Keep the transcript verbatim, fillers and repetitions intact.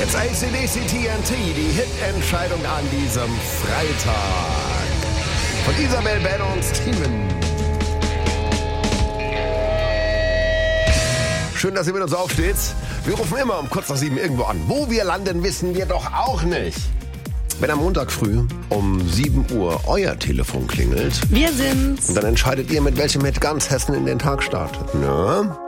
Jetzt A C D C T N T, die Hit-Entscheidung an diesem Freitag. Von Isabel, Ben und Steven. Schön, dass ihr mit uns aufsteht. Wir rufen immer um kurz nach sieben irgendwo an. Wo wir landen, wissen wir doch auch nicht. Wenn am Montag früh um sieben Uhr euer Telefon klingelt, wir sind's. Und dann entscheidet ihr, mit welchem Hit ganz Hessen in den Tag startet. Ja?